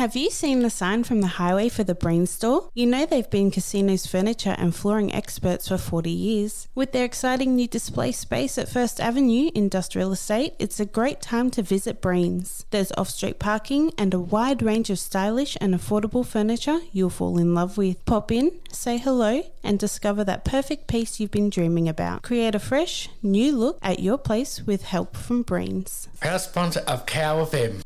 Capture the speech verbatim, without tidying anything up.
Have you seen the sign from the highway for the Breen store? You know they've been Casino's furniture and flooring experts for forty years. With their exciting new display space at First Avenue Industrial Estate, it's a great time to visit Breen's. There's off-street parking and a wide range of stylish and affordable furniture you'll fall in love with. Pop in, say hello, and discover that perfect piece you've been dreaming about. Create a fresh, new look at your place with help from Breen's. Proud sponsor of Cow F M.